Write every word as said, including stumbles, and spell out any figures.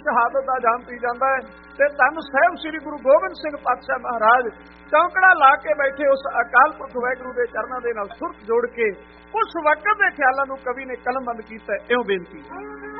ਸ਼ਹਾਦਤ ਦਾ ਜਾਮ ਪੀ ਜਾਂਦਾ ਹੈ। ਤੇ ਧੰਨ ਸਾਹਿਬ ਸ੍ਰੀ ਗੁਰੂ ਗੋਬਿੰਦ ਸਿੰਘ ਪਾਤਸ਼ਾਹ ਮਹਾਰਾਜ ਚੌਂਕੜਾ ਲਾ ਕੇ ਬੈਠੇ ਉਸ ਅਕਾਲ ਪੁਰਖ ਵਾਹਿਗੁਰੂ ਦੇ ਚਰਨਾਂ ਦੇ ਨਾਲ ਸੁਰਤ ਜੋੜ ਕੇ ਉਸ ਵਕਤ ਦੇ ਖਿਆਲਾਂ ਨੂੰ ਕਵੀ ਨੇ ਕਲਮਬੰਦ ਕੀਤਾ। ਇਉਂ ਬੇਨਤੀ